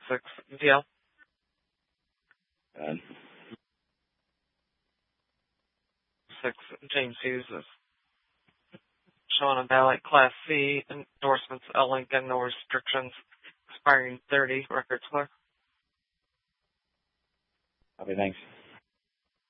6, DL. Good. 6, James Hughes is showing on ballot Class C, endorsements L. Lincoln, no restrictions, expiring 30, records clear. Copy, thanks.